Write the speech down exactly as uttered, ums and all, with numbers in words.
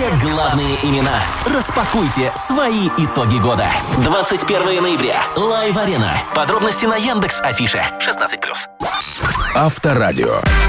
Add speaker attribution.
Speaker 1: все главные имена. Распакуйте свои итоги года. двадцать первого ноября. Лайв-арена. Подробности на Яндекс.Афише. шестнадцать плюс.
Speaker 2: Авторадио.